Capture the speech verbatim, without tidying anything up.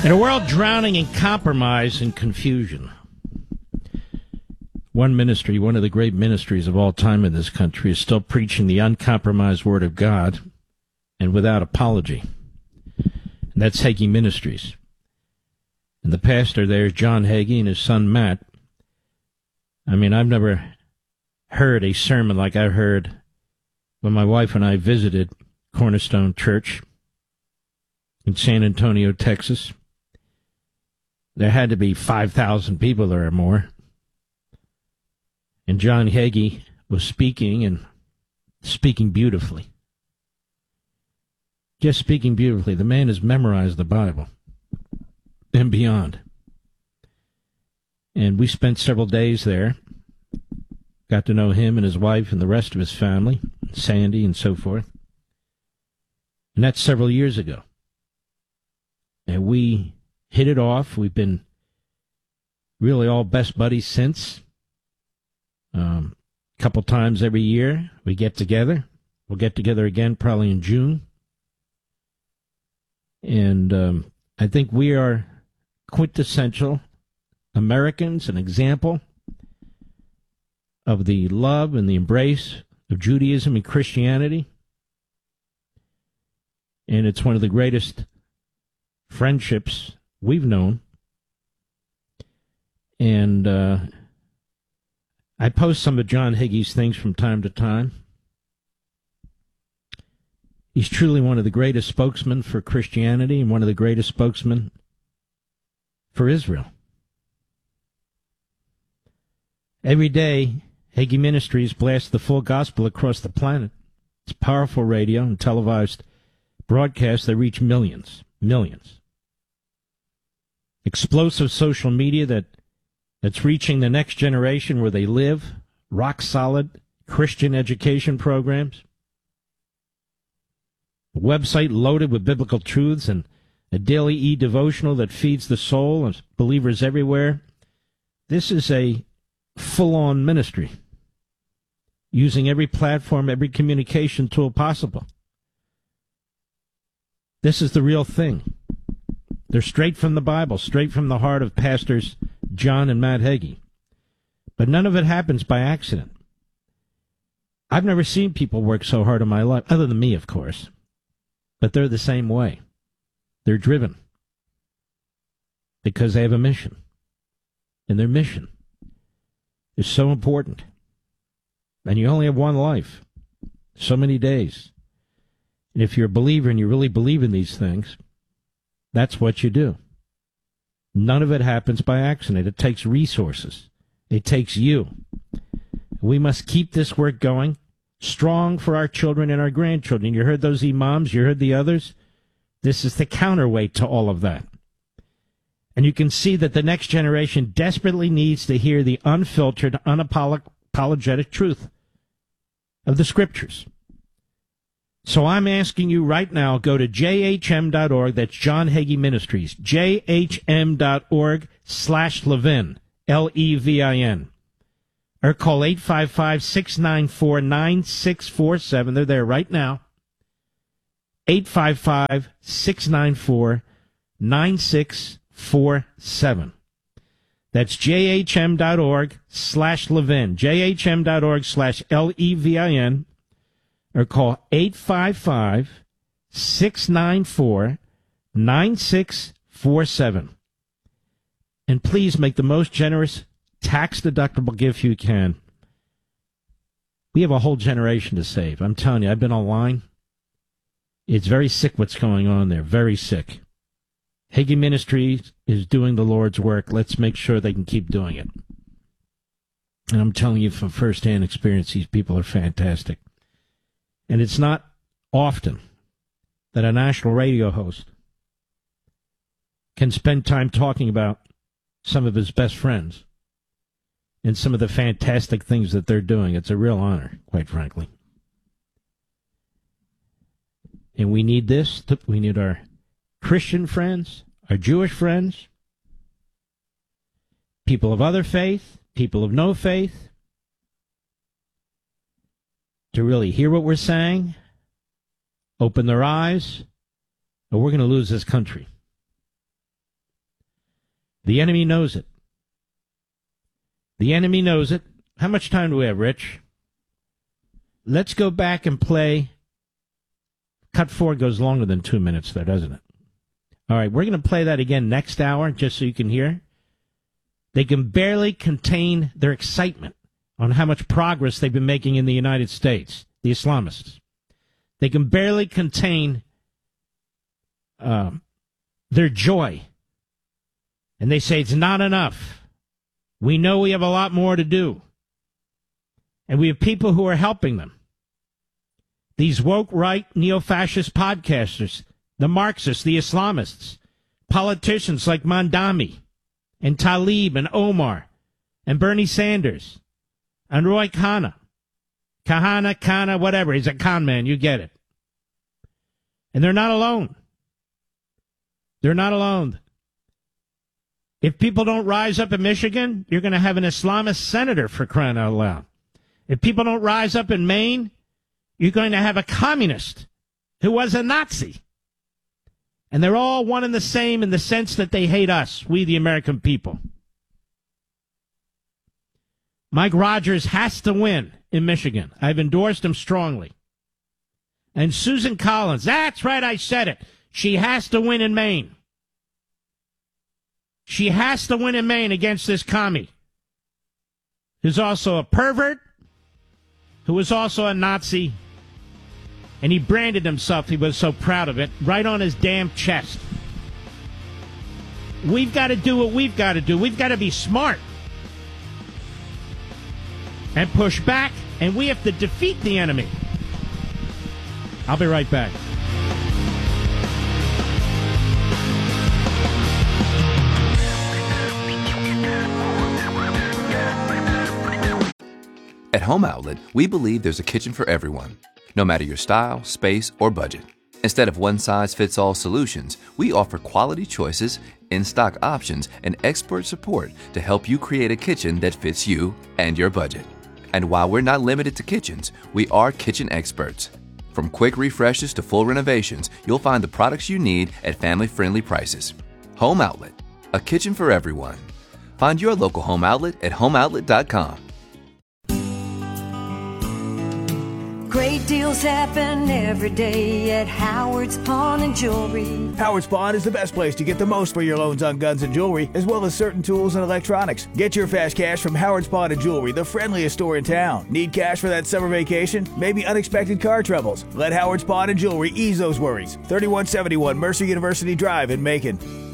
In a world drowning in compromise and confusion, one ministry, one of the great ministries of all time in this country, is still preaching the uncompromised Word of God and without apology. And that's Hagee Ministries. And the pastor there is John Hagee and his son Matt. I mean, I've never heard a sermon like I heard when my wife and I visited Cornerstone Church in San Antonio, Texas. There had to be five thousand people there or more. And John Hagee was speaking and speaking beautifully. Just speaking beautifully. The man has memorized the Bible and beyond. And we spent several days there. Got to know him and his wife and the rest of his family, Sandy and so forth. And that's several years ago. And we hit it off. We've been really all best buddies since. Um, a couple times every year we get together. We'll get together again probably in June. And um, I think we are quintessential Americans, an example of the love and the embrace of Judaism and Christianity. And it's one of the greatest friendships we've known. And uh, I post some of John Hagee's things from time to time. He's truly one of the greatest spokesmen for Christianity and one of the greatest spokesmen for Israel. Every day, Hagee Ministries blasts the full gospel across the planet. It's powerful radio and televised broadcasts that reach millions, millions. Explosive social media that that's reaching the next generation where they live, rock-solid Christian education programs, a website loaded with biblical truths, and a daily e-devotional that feeds the soul of believers everywhere. This is a full-on ministry, using every platform, every communication tool possible. This is the real thing. They're straight from the Bible, straight from the heart of pastors John and Matt Hagee. But none of it happens by accident. I've never seen people work so hard in my life, other than me, of course. But they're the same way. They're driven because they have a mission. And their mission is so important. And you only have one life, so many days. And if you're a believer and you really believe in these things, that's what you do. None of it happens by accident. It takes resources. It takes you. We must keep this work going, strong for our children and our grandchildren. You heard those imams, you heard the others. This is the counterweight to all of that. And you can see that the next generation desperately needs to hear the unfiltered, unapologetic truth of the Scriptures. So I'm asking you right now, go to j h m dot org, that's John Hagee Ministries, j h m dot org slash Levin, L E V I N, or call eight five five, six nine four, nine six four seven. They're there right now. eight five five, six nine four, nine six four seven. That's j h m dot org slash Levin, j h m dot org slash L E V I N, or call eight five five, six nine four, nine six four seven. And please make the most generous tax-deductible gift you can. We have a whole generation to save. I'm telling you, I've been online. It's very sick what's going on there, very sick. Hagee Ministries is doing the Lord's work. Let's make sure they can keep doing it. And I'm telling you from firsthand experience, these people are fantastic. And it's not often that a national radio host can spend time talking about some of his best friends and some of the fantastic things that they're doing. It's a real honor, quite frankly. And we need this. We need our Christian friends, our Jewish friends, people of other faith, people of no faith, to really hear what we're saying, open their eyes, or we're going to lose this country. The enemy knows it. The enemy knows it. How much time do we have, Rich? Let's go back and play. Cut four goes longer than two minutes, though, doesn't it? All right, we're going to play that again next hour, just so you can hear. They can barely contain their excitement on how much progress they've been making in the United States, the Islamists. They can barely contain uh, their joy. And they say it's not enough. We know we have a lot more to do. And we have people who are helping them. These woke right neo-fascist podcasters, the Marxists, the Islamists, politicians like Mandami and Tlaib and Omar and Bernie Sanders and Roy Khanna. Kahana, Kana, whatever. He's a con man. You get it. And they're not alone. They're not alone. If people don't rise up in Michigan, you're going to have an Islamist senator, for crying out loud. If people don't rise up in Maine, you're going to have a communist who was a Nazi. And they're all one and the same in the sense that they hate us, we the American people. Mike Rogers has to win in Michigan. I've endorsed him strongly. And Susan Collins, that's right, I said it. She has to win in Maine. She has to win in Maine against this commie, who's also a pervert, who is also a Nazi, and he branded himself, he was so proud of it, right on his damn chest. We've got to do what we've got to do. We've got to be smart and push back, and we have to defeat the enemy. I'll be right back. At Home Outlet, we believe there's a kitchen for everyone, no matter your style, space, or budget. Instead of one-size-fits-all solutions, we offer quality choices, in-stock options, and expert support to help you create a kitchen that fits you and your budget. And while we're not limited to kitchens, we are kitchen experts. From quick refreshes to full renovations, you'll find the products you need at family-friendly prices. Home Outlet, a kitchen for everyone. Find your local Home Outlet at home outlet dot com. Great deals happen every day at Howard's Pawn and Jewelry. Howard's Pawn is the best place to get the most for your loans on guns and jewelry, as well as certain tools and electronics. Get your fast cash from Howard's Pawn and Jewelry, the friendliest store in town. Need cash for that summer vacation? Maybe unexpected car troubles? Let Howard's Pawn and Jewelry ease those worries. thirty-one seventy-one Mercer University Drive in Macon.